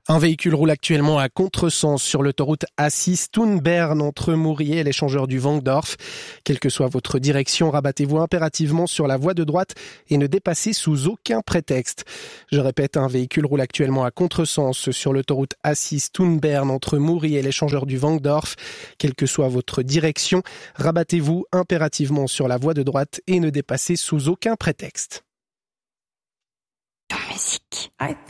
Un véhicule roule actuellement à contresens sur l'autoroute A6 Thun-Bern entre Mouriez et l'échangeur du Wankdorf. Quelle que soit votre direction, rabattez-vous impérativement sur la voie de droite et ne dépassez sous aucun prétexte. Je répète, un véhicule roule actuellement à contresens sur l'autoroute A6 Thun-Bern entre Mouriez et l'échangeur du Wankdorf. Quelle que soit votre direction, rabattez-vous impérativement sur la voie de droite et ne dépassez sous aucun prétexte. Musique.